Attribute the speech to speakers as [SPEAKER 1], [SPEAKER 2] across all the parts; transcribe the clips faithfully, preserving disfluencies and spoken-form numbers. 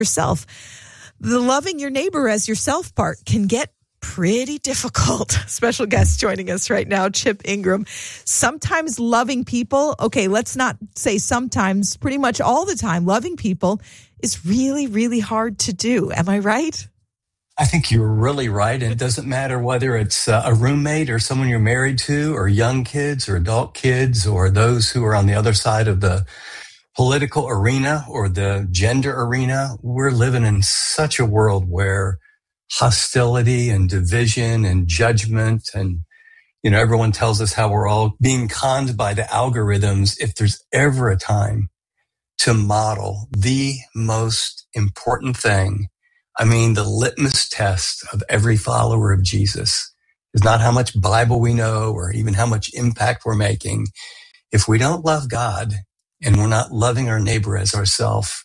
[SPEAKER 1] yourself. The loving your neighbor as yourself part can get pretty difficult. Special guest joining us right now, Chip Ingram. Sometimes loving people, okay, let's not say sometimes, pretty much all the time, loving people is really, really hard to do. Am I right?
[SPEAKER 2] I think you're really right. And it doesn't matter whether it's uh, a roommate or someone you're married to, or young kids or adult kids, or those who are on the other side of the political arena or the gender arena. We're living in such a world where hostility and division and judgment, and, you know, everyone tells us how we're all being conned by the algorithms. If there's ever a time to model the most important thing, I mean, the litmus test of every follower of Jesus is not how much Bible we know or even how much impact we're making. If we don't love God and we're not loving our neighbor as ourselves,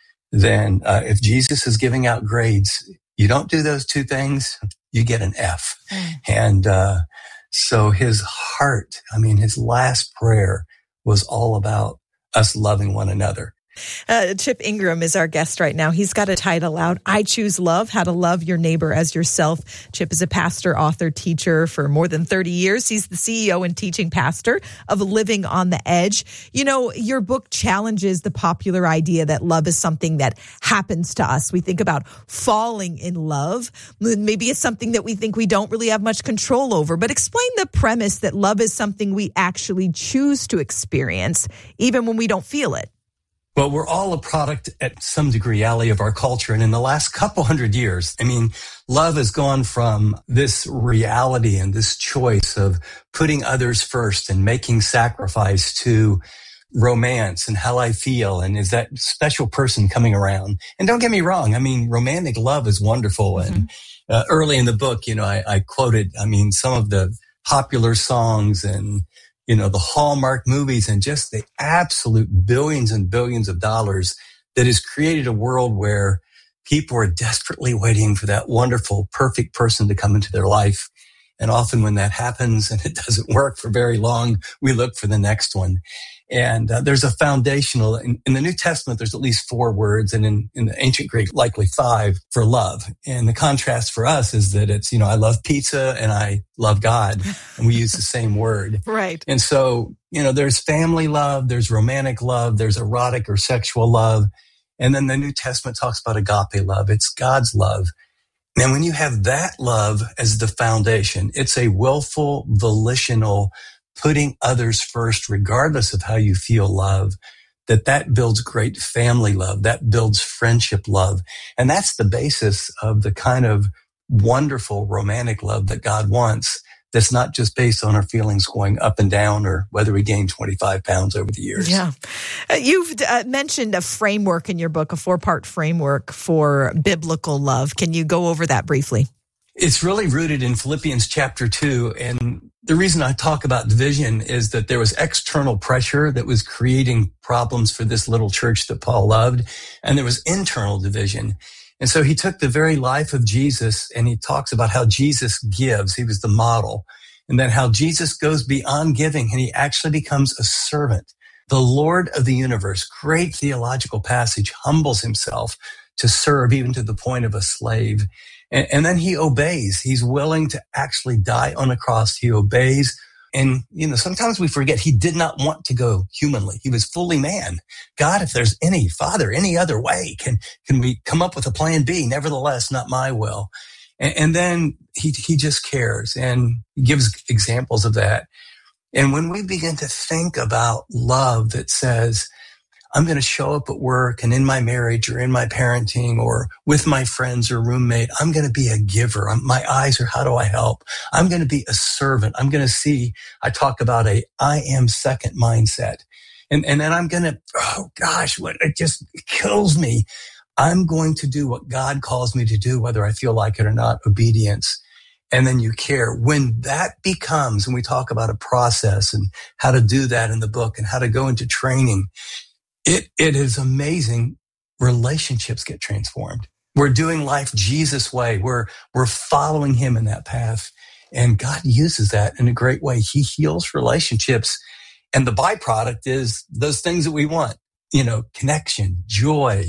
[SPEAKER 2] then uh, if Jesus is giving out grades, you don't do those two things, you get an F. And uh, so his heart, I mean, his last prayer was all about us loving one another.
[SPEAKER 1] Uh, Chip Ingram is our guest right now. He's got a title out, I Choose Love, How to Love Your Neighbor as Yourself. Chip is a pastor, author, teacher for more than thirty years. He's the C E O and teaching pastor of Living on the Edge. You know, your book challenges the popular idea that love is something that happens to us. We think about falling in love. Maybe it's something that we think we don't really have much control over. But explain the premise that love is something we actually choose to experience, even when we don't feel it.
[SPEAKER 2] Well, we're all a product at some degree, Allie, of our culture. And in the last couple hundred years, I mean, love has gone from this reality and this choice of putting others first and making sacrifice to romance and how I feel and is that special person coming around. And don't get me wrong, I mean, romantic love is wonderful. Mm-hmm. And uh, early in the book, you know, I, I quoted, I mean, some of the popular songs and you know, the Hallmark movies and just the absolute billions and billions of dollars that has created a world where people are desperately waiting for that wonderful, perfect person to come into their life. And often when that happens and it doesn't work for very long, we look for the next one. And uh, there's a foundational, in, in the New Testament, there's at least four words, and in, in the ancient Greek, likely five for love. And the contrast for us is that it's, you know, I love pizza and I love God, and we use the same word.
[SPEAKER 1] Right.
[SPEAKER 2] And so, you know, there's family love, there's romantic love, there's erotic or sexual love. And then the New Testament talks about agape love. It's God's love. And when you have that love as the foundation, it's a willful, volitional, putting others first, regardless of how you feel love, that that builds great family love, that builds friendship love. And that's the basis of the kind of wonderful romantic love that God wants, that's not just based on our feelings going up and down or whether we gained twenty-five pounds over the years.
[SPEAKER 1] Yeah. Uh, you've uh, mentioned a framework in your book, a four-part framework for biblical love. Can you go over that briefly?
[SPEAKER 2] It's really rooted in Philippians chapter two. And the reason I talk about division is that there was external pressure that was creating problems for this little church that Paul loved. And there was internal division. And so he took the very life of Jesus and he talks about how Jesus gives. He was the model. And then how Jesus goes beyond giving and he actually becomes a servant. The Lord of the universe, great theological passage, humbles himself to serve even to the point of a slave. And, and then he obeys. He's willing to actually die on a cross. He obeys. And, you know, sometimes we forget he did not want to go humanly. He was fully man. God, if there's any, Father, any other way, can, can we come up with a plan B? Nevertheless, not my will. And, and then he, he just cares and gives examples of that. And when we begin to think about love that says, I'm going to show up at work and in my marriage or in my parenting or with my friends or roommate, I'm going to be a giver. I'm, my eyes are, how do I help? I'm going to be a servant. I'm going to see, I talk about a I am second mindset. And, and then I'm going to, oh gosh, what it just kills me. I'm going to do what God calls me to do, whether I feel like it or not, obedience. And then you care. When that becomes, and we talk about a process and how to do that in the book and how to go into training, It, it is amazing. Relationships get transformed. We're doing life Jesus' way. We're, we're following him in that path. And God uses that in a great way. He heals relationships. And the byproduct is those things that we want, you know, connection, joy,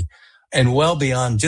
[SPEAKER 2] and well beyond just